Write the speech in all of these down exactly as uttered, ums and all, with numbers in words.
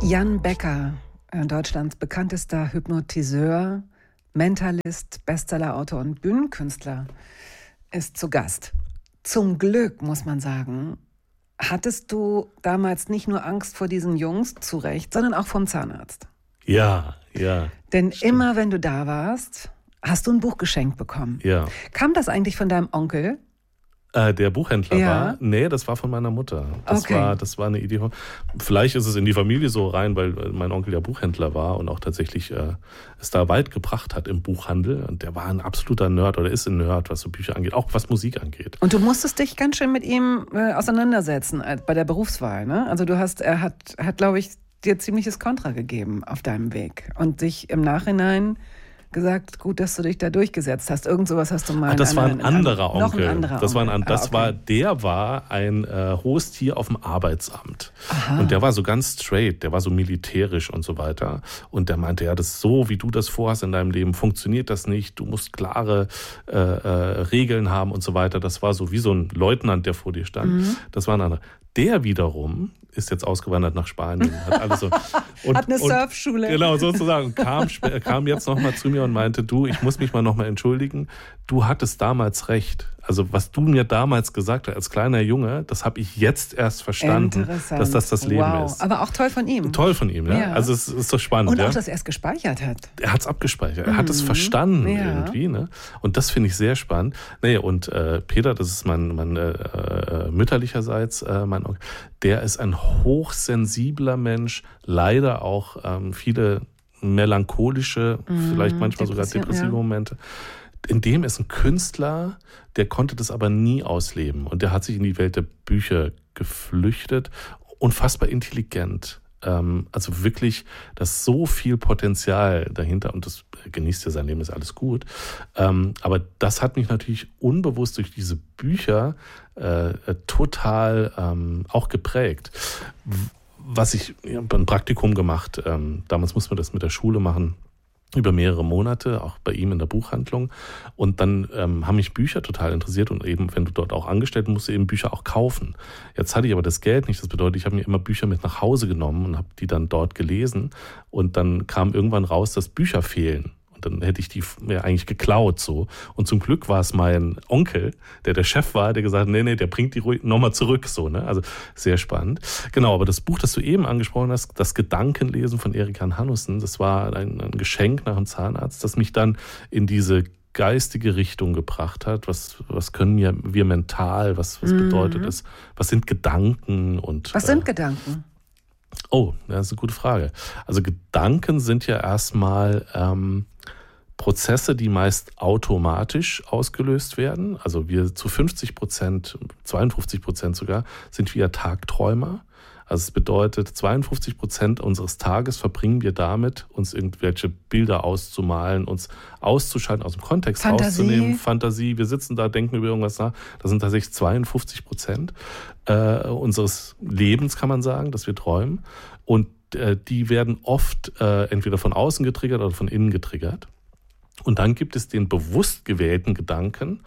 Jan Becker, Deutschlands bekanntester Hypnotiseur, Mentalist, Bestsellerautor und Bühnenkünstler, ist zu Gast. Zum Glück, muss man sagen, hattest du damals nicht nur Angst vor diesen Jungs, zu Recht, sondern auch vom Zahnarzt. Ja, ja. Denn stimmt. Immer, wenn du da warst, hast du ein Buch geschenkt bekommen. Ja. Kam das eigentlich von deinem Onkel? Äh, der Buchhändler Ja. war? Nee, das war von meiner Mutter. Das, Okay. war, das war eine Idee. Vielleicht ist es in die Familie so rein, weil mein Onkel ja Buchhändler war und auch tatsächlich äh, es da weit gebracht hat im Buchhandel. Und der war ein absoluter Nerd oder ist ein Nerd, was so Bücher angeht, auch was Musik angeht. Und du musstest dich ganz schön mit ihm äh, auseinandersetzen äh, bei der Berufswahl, ne? Also du hast, er hat, hat glaube ich, dir ziemliches Kontra gegeben auf deinem Weg und dich im Nachhinein gesagt, gut, dass du dich da durchgesetzt hast. Irgend sowas hast du mal. Ach, das war ein anderen- anderer Onkel. Noch ein anderer das war ein, Onkel. das Ah, okay. war, der war ein äh, hohes Tier auf dem Arbeitsamt. Aha. Und der war so ganz straight, der war so militärisch und so weiter. Und der meinte, ja, das ist so, wie du das vorhast in deinem Leben, funktioniert das nicht. Du musst klare äh, äh, Regeln haben und so weiter. Das war so wie so ein Leutnant, der vor dir stand. Mhm. Das war ein anderer. Der wiederum ist jetzt ausgewandert nach Spanien. Hat, alles so, und, hat eine und, Surfschule. Genau, sozusagen. Kam, kam jetzt nochmal zu mir und meinte, du, ich muss mich mal nochmal entschuldigen. Du hattest damals recht. Also was du mir damals gesagt hast als kleiner Junge, das habe ich jetzt erst verstanden, dass das das Leben wow. ist. Aber auch toll von ihm. Toll von ihm, ja. Ja. Also es ist so spannend. Und ja? auch, dass er es gespeichert hat. Er hat es abgespeichert, er Mhm. hat es verstanden Ja. irgendwie. Ne? Und das finde ich sehr spannend. Naja, und äh, Peter, das ist mein, mein äh, äh, mütterlicherseits, äh, mein Onkel, der ist ein hochsensibler Mensch, leider auch ähm, viele melancholische, mhm. vielleicht manchmal sogar depressive ja. Momente. In dem ist ein Künstler, der konnte das aber nie ausleben. Und der hat sich in die Welt der Bücher geflüchtet. Unfassbar intelligent. Ähm, also wirklich, da ist so viel Potenzial dahinter. Und das genießt ja sein Leben, ist alles gut. Ähm, aber das hat mich natürlich unbewusst durch diese Bücher äh, total ähm, auch geprägt. Was ich, ich habe ein Praktikum gemacht. Ähm, damals musste man das mit der Schule machen. Über mehrere Monate, auch bei ihm in der Buchhandlung. Und dann ähm, haben mich Bücher total interessiert und eben, wenn du dort auch angestellt bist, musst du eben Bücher auch kaufen. Jetzt hatte ich aber das Geld nicht. Das bedeutet, ich habe mir immer Bücher mit nach Hause genommen und habe die dann dort gelesen. Und dann kam irgendwann raus, dass Bücher fehlen. Und dann hätte ich die mir eigentlich geklaut so. Und zum Glück war es mein Onkel, der der Chef war, der gesagt hat, nee, nee, der bringt die ruhig nochmal zurück. So, ne? Also sehr spannend. Genau, aber das Buch, das du eben angesprochen hast, das Gedankenlesen von Erik Hanussen, das war ein, ein Geschenk nach dem Zahnarzt, das mich dann in diese geistige Richtung gebracht hat. Was, was können wir, wir mental, was, was mhm. bedeutet das? Was sind Gedanken? Und Was sind äh, Gedanken? Oh, das ist eine gute Frage. Also Gedanken sind ja erstmal ähm, Prozesse, die meist automatisch ausgelöst werden. Also wir zu fünfzig Prozent, zweiundfünfzig Prozent sogar, sind wir Tagträumer. Also es bedeutet, zweiundfünfzig Prozent unseres Tages verbringen wir damit, uns irgendwelche Bilder auszumalen, uns auszuschalten, aus dem Kontext Fantasie. rauszunehmen. Fantasie, wir sitzen da, denken über irgendwas nach. Das sind tatsächlich zweiundfünfzig Prozent äh, unseres Lebens, kann man sagen, dass wir träumen. Und äh, die werden oft äh, entweder von außen getriggert oder von innen getriggert. Und dann gibt es den bewusst gewählten Gedanken.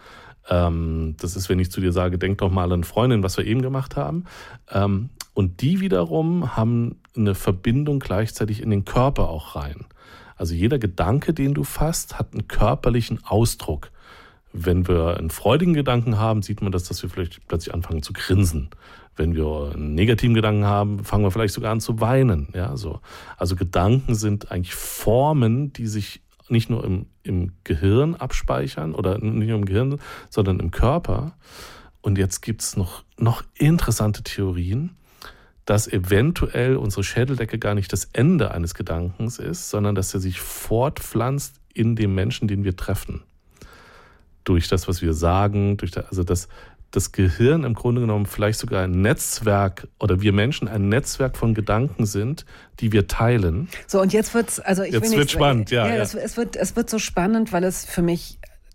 Ähm, das ist, wenn ich zu dir sage, denk doch mal an eine Freundin, was wir eben gemacht haben. Ähm, und die wiederum haben eine Verbindung gleichzeitig in den Körper auch rein. Also jeder Gedanke, den du fasst, hat einen körperlichen Ausdruck. Wenn wir einen freudigen Gedanken haben, sieht man das, dass wir vielleicht plötzlich anfangen zu grinsen. Wenn wir einen negativen Gedanken haben, fangen wir vielleicht sogar an zu weinen. Ja, so. Also Gedanken sind eigentlich Formen, die sich nicht nur im, im Gehirn abspeichern oder nicht nur im Gehirn, sondern im Körper. Und jetzt gibt es noch, noch interessante Theorien, dass eventuell unsere Schädeldecke gar nicht das Ende eines Gedankens ist, sondern dass er sich fortpflanzt in dem Menschen, den wir treffen. Durch das, was wir sagen, durch das, also das, das Gehirn im Grunde genommen vielleicht sogar ein Netzwerk oder wir Menschen ein Netzwerk von Gedanken sind, die wir teilen. So, und jetzt wird's, also ich jetzt will nicht, wird spannend, ja. ja, ja. Es, es, wird, es wird so spannend, weil es für mich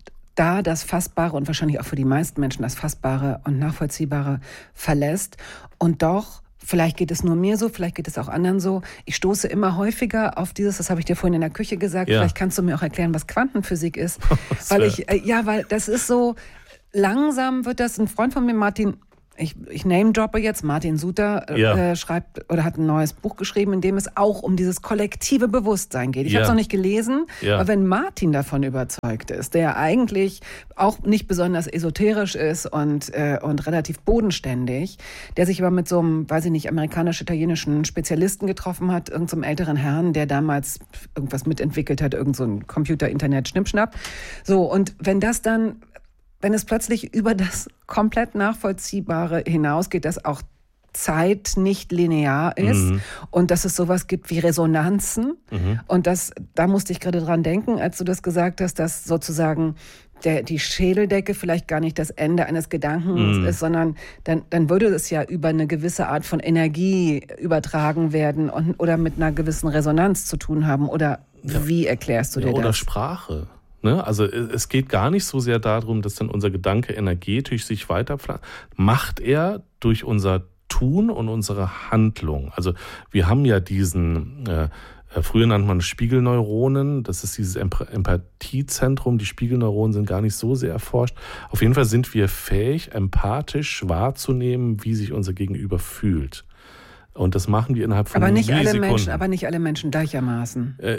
da das Fassbare und wahrscheinlich auch für die meisten Menschen das Fassbare und Nachvollziehbare verlässt. Und doch, vielleicht geht es nur mir so, vielleicht geht es auch anderen so, ich stoße immer häufiger auf dieses, das habe ich dir vorhin in der Küche gesagt, ja. vielleicht kannst du mir auch erklären, was Quantenphysik ist. weil ich, äh, ja, weil das ist so, langsam wird das, ein Freund von mir, Martin Ich, ich name-droppe jetzt, Martin Suter ja. äh, schreibt oder hat ein neues Buch geschrieben, in dem es auch um dieses kollektive Bewusstsein geht. Ich ja. habe es noch nicht gelesen, ja. aber wenn Martin davon überzeugt ist, der eigentlich auch nicht besonders esoterisch ist und, äh, und relativ bodenständig, der sich aber mit so einem, weiß ich nicht, amerikanisch-italienischen Spezialisten getroffen hat, irgend so einem älteren Herrn, der damals irgendwas mitentwickelt hat, irgend so ein Computer-Internet-Schnippschnapp. So, und wenn das dann... Wenn es plötzlich über das komplett Nachvollziehbare hinausgeht, dass auch Zeit nicht linear ist mhm. und dass es sowas gibt wie Resonanzen. Mhm. Und das, da musste ich gerade dran denken, als du das gesagt hast, dass sozusagen der, die Schädeldecke vielleicht gar nicht das Ende eines Gedankens mhm. ist, sondern dann, dann würde es ja über eine gewisse Art von Energie übertragen werden und, oder mit einer gewissen Resonanz zu tun haben. Oder ja. wie erklärst du dir ja, das? Oder Sprache. Also es geht gar nicht so sehr darum, dass dann unser Gedanke energetisch sich weiterpflanzt. Macht er durch unser Tun und unsere Handlung. Also wir haben ja diesen, äh, früher nannte man Spiegelneuronen, das ist dieses Empathiezentrum. Die Spiegelneuronen sind gar nicht so sehr erforscht. Auf jeden Fall sind wir fähig, empathisch wahrzunehmen, wie sich unser Gegenüber fühlt. Und das machen wir innerhalb von aber nicht alle Millisekunden. Menschen, aber nicht alle Menschen gleichermaßen. Äh,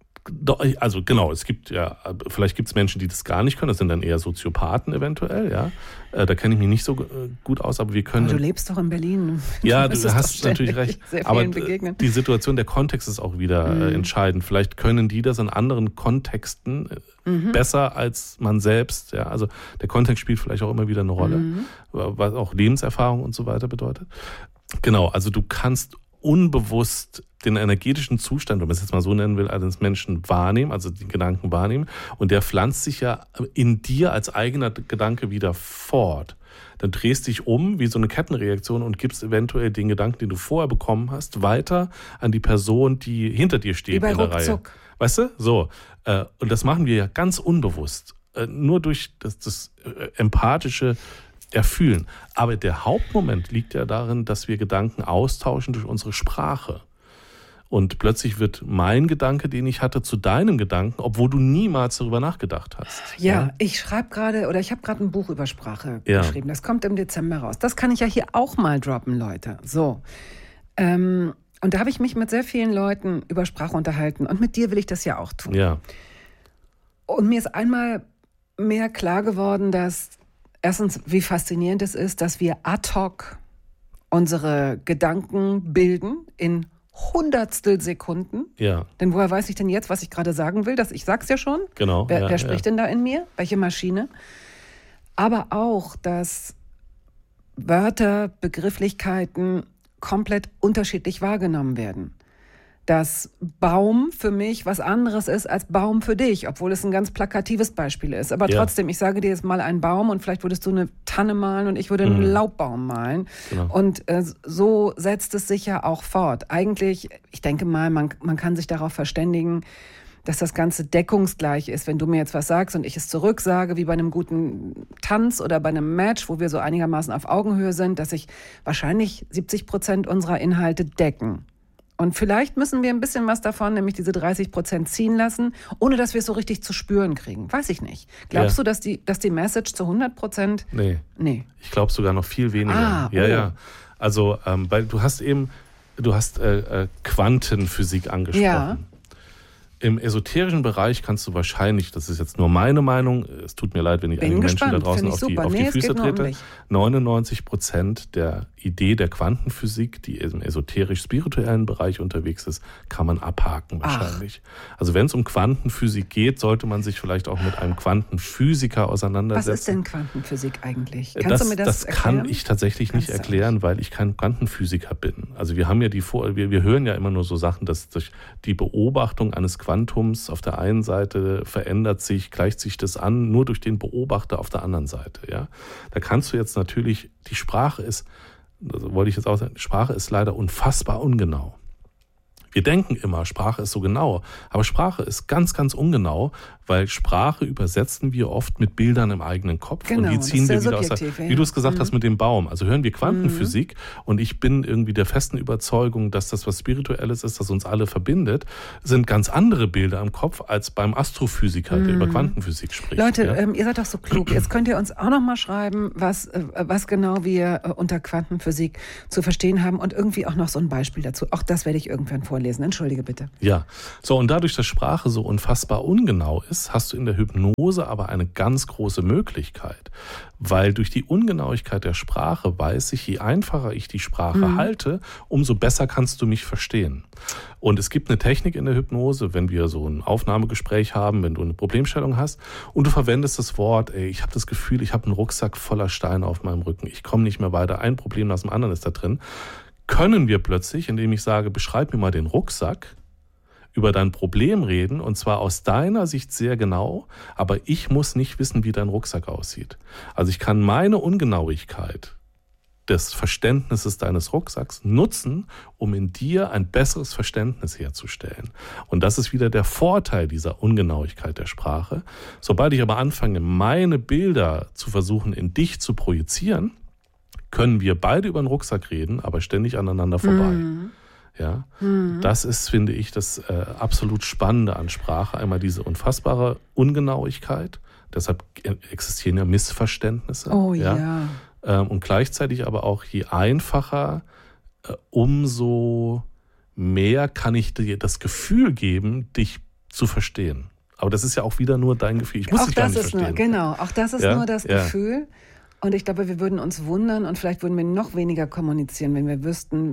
Also genau, es gibt ja, vielleicht gibt es Menschen, die das gar nicht können, das sind dann eher Soziopathen eventuell, ja. Da kenne ich mich nicht so gut aus, aber wir können... Aber du lebst doch in Berlin. Ja, du hast natürlich recht. Sehr aber begegnen. Die Situation, der Kontext ist auch wieder mhm. entscheidend. Vielleicht können die das in anderen Kontexten mhm. besser als man selbst, ja. Also der Kontext spielt vielleicht auch immer wieder eine Rolle, mhm. was auch Lebenserfahrung und so weiter bedeutet. Genau, also du kannst unbewusst den energetischen Zustand, wenn man es jetzt mal so nennen will, eines Menschen wahrnehmen, also den Gedanken wahrnehmen. Und der pflanzt sich ja in dir als eigener Gedanke wieder fort. Dann drehst dich um wie so eine Kettenreaktion und gibst eventuell den Gedanken, den du vorher bekommen hast, weiter an die Person, die hinter dir steht wie bei in der Ruckzuck. Reihe. Weißt du? So. Und das machen wir ja ganz unbewusst. Nur durch das, das empathische Erfühlen. Aber der Hauptmoment liegt ja darin, dass wir Gedanken austauschen durch unsere Sprache. Und plötzlich wird mein Gedanke, den ich hatte, zu deinem Gedanken, obwohl du niemals darüber nachgedacht hast. Ja, ja? ich schreibe gerade, oder ich habe gerade ein Buch über Sprache ja. geschrieben. Das kommt im Dezember raus. Das kann ich ja hier auch mal droppen, Leute. So. Ähm, und da habe ich mich mit sehr vielen Leuten über Sprache unterhalten. Und mit dir will ich das ja auch tun. Ja. Und mir ist einmal mehr klar geworden, dass erstens, wie faszinierend es ist, dass wir ad hoc unsere Gedanken bilden in Hundertstel Sekunden. Ja. Denn woher weiß ich denn jetzt, was ich gerade sagen will? Das, ich sag's ja schon. Genau. Wer, ja, wer spricht ja. denn da in mir? Welche Maschine? Aber auch, dass Wörter, Begrifflichkeiten komplett unterschiedlich wahrgenommen werden. Dass Baum für mich was anderes ist als Baum für dich, obwohl es ein ganz plakatives Beispiel ist. Aber ja. trotzdem, ich sage dir jetzt mal einen Baum und vielleicht würdest du eine Tanne malen und ich würde einen mhm. Laubbaum malen. Genau. Und äh, so setzt es sich ja auch fort. Eigentlich, ich denke mal, man, man kann sich darauf verständigen, dass das Ganze deckungsgleich ist. Wenn du mir jetzt was sagst und ich es zurücksage, wie bei einem guten Tanz oder bei einem Match, wo wir so einigermaßen auf Augenhöhe sind, dass sich wahrscheinlich siebzig Prozent unserer Inhalte decken. Und vielleicht müssen wir ein bisschen was davon, nämlich diese dreißig Prozent ziehen lassen, ohne dass wir es so richtig zu spüren kriegen. Weiß ich nicht. Glaubst ja. du, dass die, dass die Message zu hundert Prozent... Nee. Nee. Ich glaube sogar noch viel weniger. Ah, ja, oh. ja. Also, ähm, weil du hast eben, du hast äh, äh, Quantenphysik angesprochen. Ja. Im esoterischen Bereich kannst du wahrscheinlich, das ist jetzt nur meine Meinung, es tut mir leid, wenn ich einige Menschen da draußen auf die, auf die nee, Füße trete, um neunundneunzig Prozent der Idee der Quantenphysik, die im esoterisch-spirituellen Bereich unterwegs ist, kann man abhaken wahrscheinlich. Ach. Also wenn es um Quantenphysik geht, sollte man sich vielleicht auch mit einem Quantenphysiker auseinandersetzen. Was ist denn Quantenphysik eigentlich? Kannst das, du mir das, das erklären? kann ich tatsächlich nicht Kannst erklären, weil ich kein Quantenphysiker bin. Also wir haben ja die Vor- wir, wir hören ja immer nur so Sachen, dass durch die Beobachtung eines Quantums auf der einen Seite verändert sich, gleicht sich das an, nur durch den Beobachter auf der anderen Seite. Ja, da kannst du jetzt natürlich, die Sprache ist, das wollte ich jetzt auch sagen, Sprache ist leider unfassbar ungenau. Wir denken immer, Sprache ist so genau, aber Sprache ist ganz, ganz ungenau, weil Sprache übersetzen wir oft mit Bildern im eigenen Kopf genau, und die ziehen wir wieder aus der, ja. wie du es gesagt mhm. hast mit dem Baum. Also hören wir Quantenphysik mhm. und ich bin irgendwie der festen Überzeugung, dass das was Spirituelles ist, das uns alle verbindet, sind ganz andere Bilder im Kopf als beim Astrophysiker, mhm. der über Quantenphysik spricht. Leute, ja? ähm, ihr seid doch so klug. Jetzt könnt ihr uns auch noch mal schreiben, was, äh, was genau wir äh, unter Quantenphysik zu verstehen haben und irgendwie auch noch so ein Beispiel dazu. Auch das werde ich irgendwann vorlesen. Entschuldige bitte. Ja, so und dadurch, dass Sprache so unfassbar ungenau ist, hast du in der Hypnose aber eine ganz große Möglichkeit, weil durch die Ungenauigkeit der Sprache weiß ich, je einfacher ich die Sprache mhm. halte, umso besser kannst du mich verstehen. Und es gibt eine Technik in der Hypnose, wenn wir so ein Aufnahmegespräch haben, wenn du eine Problemstellung hast und du verwendest das Wort, ey, ich habe das Gefühl, ich habe einen Rucksack voller Steine auf meinem Rücken, ich komme nicht mehr weiter, ein Problem nach dem anderen ist da drin, können wir plötzlich, indem ich sage, beschreib mir mal den Rucksack, über dein Problem reden und zwar aus deiner Sicht sehr genau, aber ich muss nicht wissen, wie dein Rucksack aussieht. Also ich kann meine Ungenauigkeit des Verständnisses deines Rucksacks nutzen, um in dir ein besseres Verständnis herzustellen. Und das ist wieder der Vorteil dieser Ungenauigkeit der Sprache. Sobald ich aber anfange, meine Bilder zu versuchen, in dich zu projizieren, können wir beide über den Rucksack reden, aber ständig aneinander vorbei. Mhm. Ja, mhm. Das ist, finde ich, das äh, absolut Spannende an Sprache. Einmal diese unfassbare Ungenauigkeit, deshalb existieren ja Missverständnisse. Oh ja. ja. Ähm, und gleichzeitig aber auch, je einfacher, äh, umso mehr kann ich dir das Gefühl geben, dich zu verstehen. Aber das ist ja auch wieder nur dein Gefühl. Ich muss auch dich gar das nicht ist verstehen. Nur, genau, auch das ist ja? nur das ja. Gefühl. Und ich glaube, wir würden uns wundern und vielleicht würden wir noch weniger kommunizieren, wenn wir wüssten,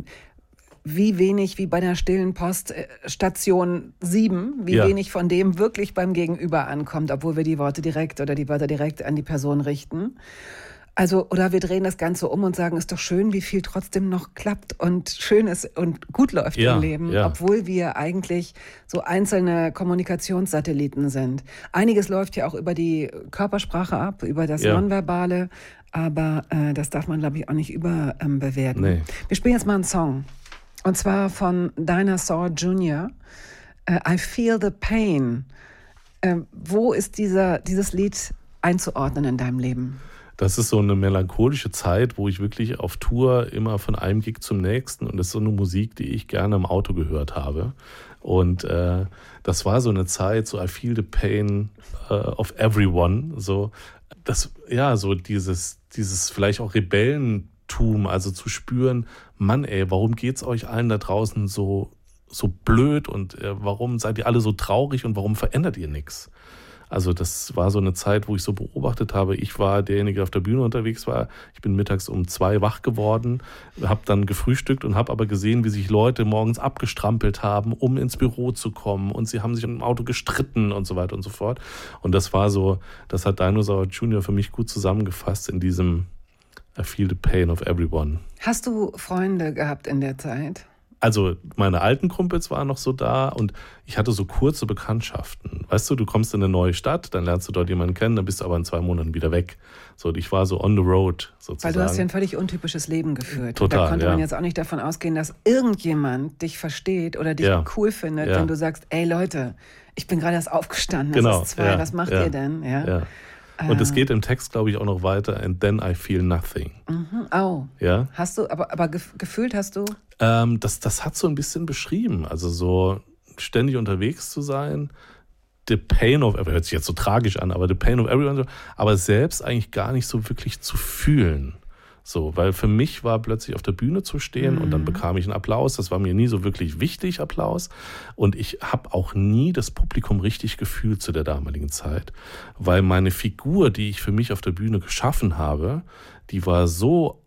wie wenig, wie bei der stillen Post äh, Station sieben, wie ja. wenig von dem wirklich beim Gegenüber ankommt, obwohl wir die Worte direkt oder die Wörter direkt an die Person richten. Also, oder wir drehen das Ganze um und sagen, ist doch schön, wie viel trotzdem noch klappt und schön ist und gut läuft ja, im Leben, ja. obwohl wir eigentlich so einzelne Kommunikationssatelliten sind. Einiges läuft ja auch über die Körpersprache ab, über das ja. Nonverbale, aber äh, das darf man, glaube ich, auch nicht überbewerten. Ähm, nee. Wir spielen jetzt mal einen Song. Und zwar von Dinosaur Junior Uh, I Feel the Pain. Uh, wo ist dieser, dieses Lied einzuordnen in deinem Leben? Das ist so eine melancholische Zeit, wo ich wirklich auf Tour immer von einem Gig zum nächsten und das ist so eine Musik, die ich gerne im Auto gehört habe. Und äh, das war so eine Zeit, so I Feel the Pain uh, of Everyone. So, das, ja, so dieses, dieses vielleicht auch Rebellentum, also zu spüren, Mann ey, warum geht's euch allen da draußen so, so blöd und äh, warum seid ihr alle so traurig und warum verändert ihr nichts? Also das war so eine Zeit, wo ich so beobachtet habe, ich war derjenige, der auf der Bühne unterwegs war. Ich bin mittags um zwei wach geworden, habe dann gefrühstückt und habe aber gesehen, wie sich Leute morgens abgestrampelt haben, um ins Büro zu kommen. Und sie haben sich im Auto gestritten und so weiter und so fort. Und das war so, das hat Dinosaur Junior für mich gut zusammengefasst in diesem I Feel the Pain of Everyone. Hast du Freunde gehabt in der Zeit? Also meine alten Kumpels waren noch so da und ich hatte so kurze Bekanntschaften. Weißt du, du kommst in eine neue Stadt, dann lernst du dort jemanden kennen, dann bist du aber in zwei Monaten wieder weg. So, ich war so on the road sozusagen. Weil du hast ja ein völlig untypisches Leben geführt. Total, da konnte ja. man jetzt auch nicht davon ausgehen, dass irgendjemand dich versteht oder dich ja. cool findet, ja. wenn du sagst, ey Leute, ich bin gerade erst aufgestanden, es genau. ist zwei, ja. was macht ja. ihr denn? Ja. ja. Und es geht im Text, glaube ich, auch noch weiter. And then I feel nothing. Mhm. Oh. Ja? Hast du, aber, aber gefühlt hast du? Ähm, das, das hat so ein bisschen beschrieben. Also so ständig unterwegs zu sein. The pain of everyone. Hört sich jetzt so tragisch an, aber the pain of everyone. Aber selbst eigentlich gar nicht so wirklich zu fühlen. So, weil für mich war plötzlich auf der Bühne zu stehen mhm. und dann bekam ich einen Applaus. Das war mir nie so wirklich wichtig, Applaus. Und ich habe auch nie das Publikum richtig gefühlt zu der damaligen Zeit. Weil meine Figur, die ich für mich auf der Bühne geschaffen habe, die war so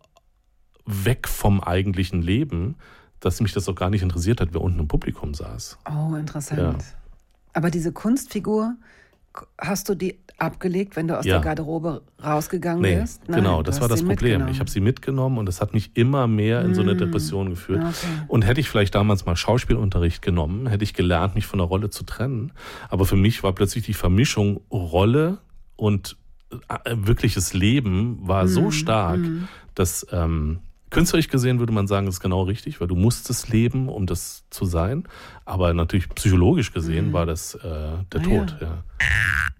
weg vom eigentlichen Leben, dass mich das auch gar nicht interessiert hat, wer unten im Publikum saß. Oh, interessant. Ja. Aber diese Kunstfigur, hast du die abgelegt, wenn du aus ja. der Garderobe rausgegangen nee, bist? Nein, genau, das war das Problem. Ich habe sie mitgenommen und das hat mich immer mehr in so eine Depression geführt. Okay. Und hätte ich vielleicht damals mal Schauspielunterricht genommen, hätte ich gelernt, mich von der Rolle zu trennen. Aber für mich war plötzlich die Vermischung Rolle und wirkliches Leben war mm. so stark, mm. dass ähm, Künstlerisch gesehen würde man sagen, das ist genau richtig, weil du musstest leben, um das zu sein. Aber natürlich psychologisch gesehen Mhm. war das äh, der Ah, Tod. ja. Ja.